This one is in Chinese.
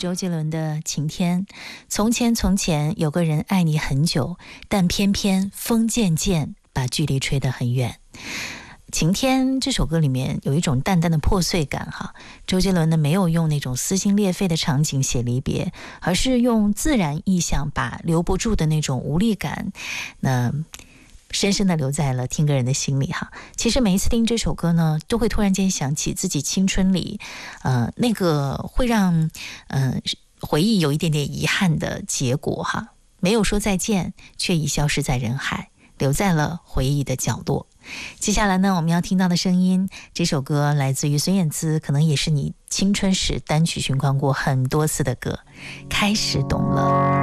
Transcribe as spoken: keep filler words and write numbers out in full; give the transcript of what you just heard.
周杰伦的《晴天》。从前从前有个人爱你很久，但偏偏风渐渐把距离吹得很远。晴天这首歌里面有一种淡淡的破碎感哈，周杰伦呢没有用那种撕心裂肺的场景写离别，而是用自然意象把留不住的那种无力感那深深地留在了听歌人的心里哈。其实每一次听这首歌呢，都会突然间想起自己青春里呃那个会让呃回忆有一点点遗憾的结果哈，没有说再见，却已消失在人海，留在了回忆的角落。接下来呢，我们要听到的声音，这首歌来自于孙燕姿，可能也是你青春时单曲循环过很多次的歌，开始懂了。